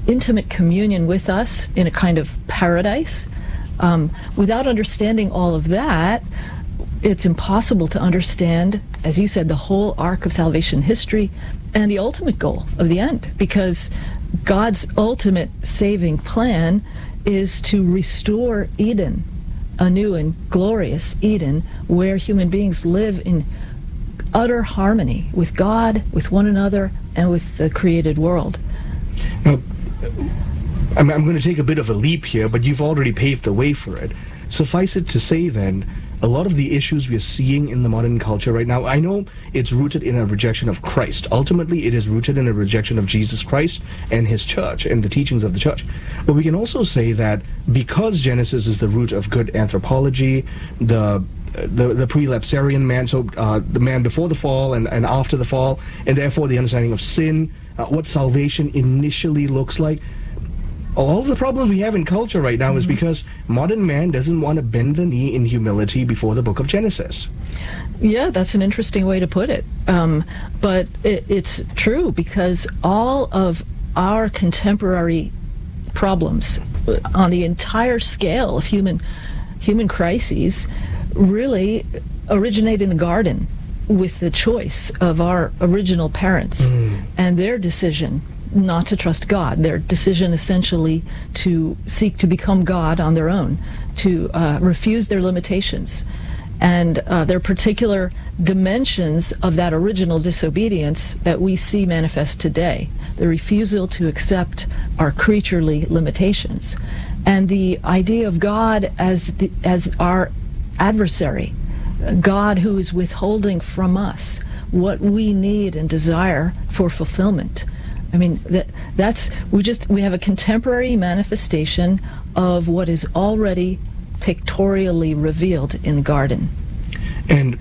intimate communion with us in a kind of paradise. Without understanding all of that, it's impossible to understand, as you said, the whole arc of salvation history and the ultimate goal of the end, because God's ultimate saving plan is to restore Eden, a new and glorious Eden, where human beings live in utter harmony with God, with one another, and with the created world. Now, I'm going to take a bit of a leap here, but you've already paved the way for it. Suffice it to say, then, a lot of the issues we're seeing in the modern culture right now, I know it's rooted in a rejection of Christ. Ultimately, it is rooted in a rejection of Jesus Christ and his church and the teachings of the church. But we can also say that because Genesis is the root of good anthropology, the pre-lapsarian man, so the man before the fall and after the fall, and therefore the understanding of sin, what salvation initially looks like. All of the problems we have in culture right now is because modern man doesn't want to bend the knee in humility before the book of Genesis. Yeah, that's an interesting way to put it. But it's true, because all of our contemporary problems on the entire scale of human crises really originate in the garden with the choice of our original parents and their decision not to trust God, their decision essentially to seek to become God on their own, to refuse their limitations. And there are particular dimensions of that original disobedience that we see manifest today. The refusal to accept our creaturely limitations. And the idea of God as our adversary, God who is withholding from us what we need and desire for fulfillment. I mean, we have a contemporary manifestation of what is already pictorially revealed in the garden. And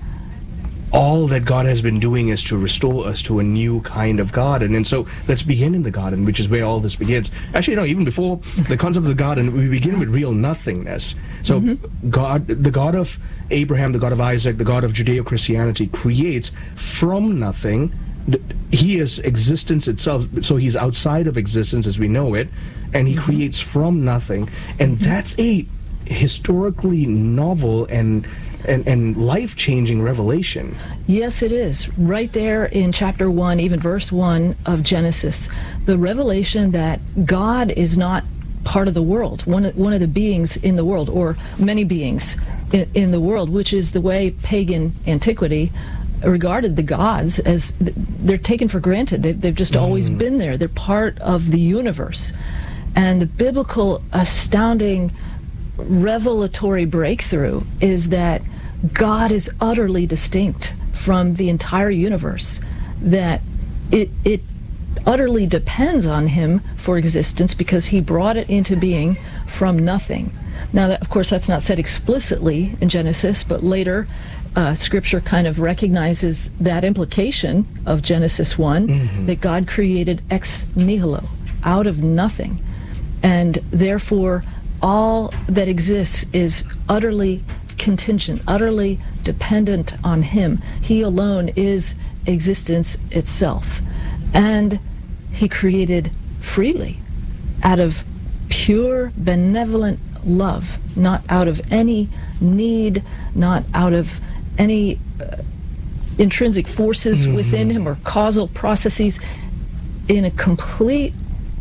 all that God has been doing is to restore us to a new kind of garden. And so let's begin in the garden, which is where all this begins. Actually, no, even before the concept of the garden, we begin with real nothingness. So God, the God of Abraham, the God of Isaac, the God of Judeo-Christianity creates from nothing. He is existence itself, so he's outside of existence as we know it, and he creates from nothing. And that's a historically novel and life-changing revelation. Yes, it is. Right there in chapter 1, even verse 1 of Genesis, the revelation that God is not part of the world, one of the beings in the world, or many beings in the world, which is the way pagan antiquity regarded the gods, as they're taken for granted. They've just always been there. They're part of the universe. And the biblical astounding revelatory breakthrough is that God is utterly distinct from the entire universe, that it utterly depends on him for existence because he brought it into being from nothing. Now, of course, that's not said explicitly in Genesis, but later Scripture kind of recognizes that implication of Genesis 1, that God created ex nihilo, out of nothing. And therefore, all that exists is utterly contingent, utterly dependent on him. He alone is existence itself. And he created freely, out of pure, benevolent love, not out of any need, not out of any intrinsic forces within him or causal processes. In a completely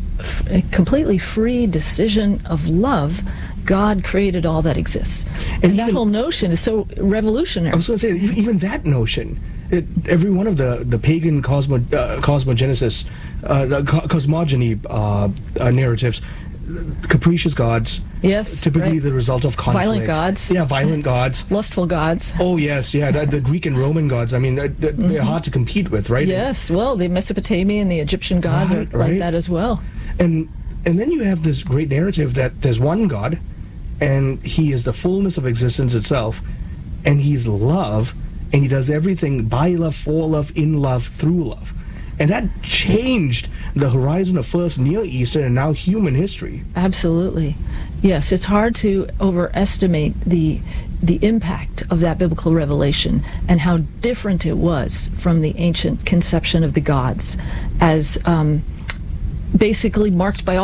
free decision of love, God created all that exists. And that whole notion is so revolutionary. I was going to say, even that notion, every one of the pagan cosmogenesis, cosmogony narratives, capricious gods, yes, typically the result of conflict. Violent gods. Yeah, violent gods. Lustful gods. Oh, yes, yeah. The Greek and Roman gods, I mean, they're hard to compete with, right? Yes, well, the Mesopotamian, the Egyptian gods are like that as well. And then you have this great narrative that there's one God, and he is the fullness of existence itself, and he's love, and he does everything by love, for love, in love, through love. And that changed the horizon of first Near Eastern and now human history. Absolutely. Yes, it's hard to overestimate the impact of that biblical revelation and how different it was from the ancient conception of the gods as basically marked by